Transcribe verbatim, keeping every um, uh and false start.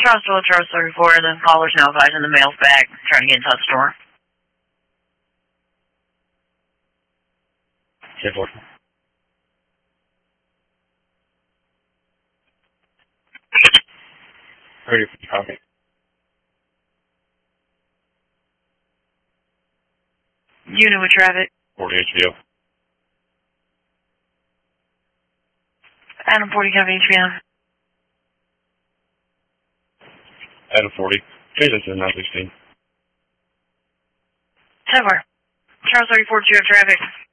Charles twelve, Charles thirty-four, the caller's now advising the mail's back, trying to get into the store. ten four. Ready for the copy. Unit with traffic. forty H V O. Adam forty, copy H B M. Adam forty. Change that to nine sixteen. ten four. Charles thirty-four, two have traffic.